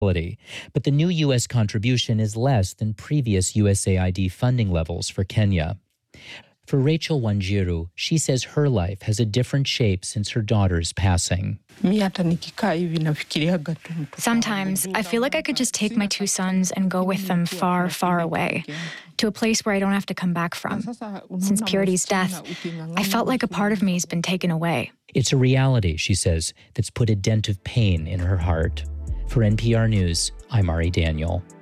But the new U.S. contribution is less than previous USAID funding levels for Kenya. For Rachel Wanjiru, she says her life has a different shape since her daughter's passing. Sometimes I feel like I could just take my two sons and go with them far, far away, to a place where I don't have to come back from. Since Purity's death, I felt like a part of me has been taken away. It's a reality, she says, that's put a dent of pain in her heart. For NPR News, I'm Ari Daniel.